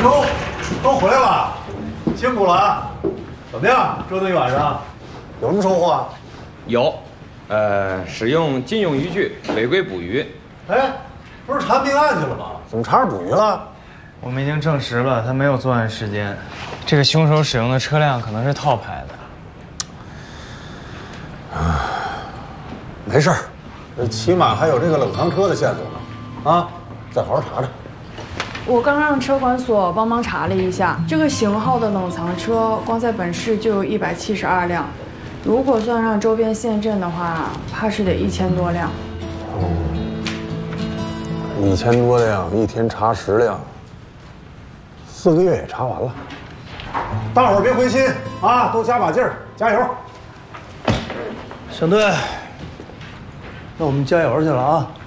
叔都回来了，辛苦了啊！怎么样，折腾一晚上，有什么收获啊？ 有，使用禁用渔具，违规捕鱼。 哎，不是查命案去了吗？怎么查着捕鱼了？ 我们已经证实了，他没有作案时间。这个凶手使用的车辆可能是套牌的。 没事儿，起码还有这个冷藏车的线索呢。啊，再好好查查。 我刚让车管所帮忙查了一下，这个型号的冷藏车光在本市就有172辆，如果算上周边县镇的话，怕是得1000多辆。 1000多辆，一天查10辆，4个月也查完了。大伙儿别灰心啊，都加把劲儿，加油！ 小队，那我们加油去了啊！